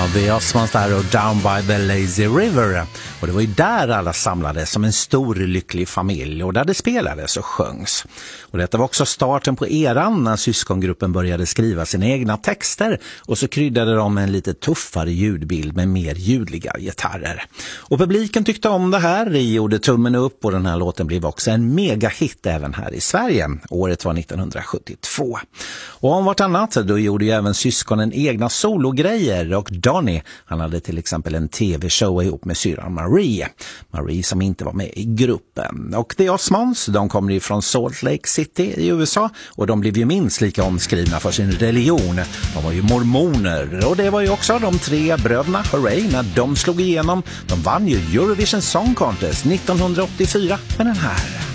The Osmonds där och Down by the Lazy River. Och det var ju där alla samlades som en stor lycklig familj och där det spelades och sjöngs. Och detta var också starten på eran när syskongruppen började skriva sina egna texter och så kryddade de med en lite tuffare ljudbild med mer ljudliga gitarrer. Och publiken tyckte om det här, de gjorde tummen upp och den här låten blev också en megahit även här i Sverige. Året var 1972. Och om vartannat då gjorde ju även syskonen egna sologrejer och Donny, han hade till exempel en tv-show ihop med syran Marie som inte var med i gruppen. Och The Osmonds, de kommer ju från Salt Lake City i USA och de blev ju minst lika omskrivna för sin religion. De var ju mormoner och det var ju också de tre bröderna Hooray när de slog igenom. De vann ju Eurovision Song Contest 1984 med den här.